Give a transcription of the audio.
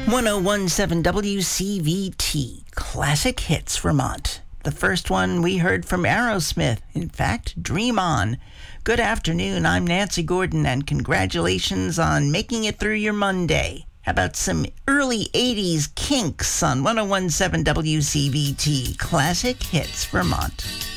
1017 WCVT, Classic Hits Vermont. The first one we heard from Aerosmith, in fact, Dream On. Good afternoon, I'm Nancy Gordon, and congratulations on making it through your Monday. How about some early 80s Kinks on 1017 WCVT, Classic Hits Vermont.